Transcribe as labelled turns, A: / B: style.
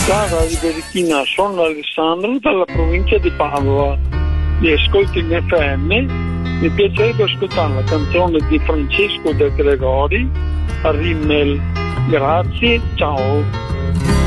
A: Cara Iberichina, sono Alessandro dalla provincia di Padova. Li ascolto in FM. Mi piacerebbe ascoltare la canzone di Francesco De Gregori a Rimmel. Grazie, ciao.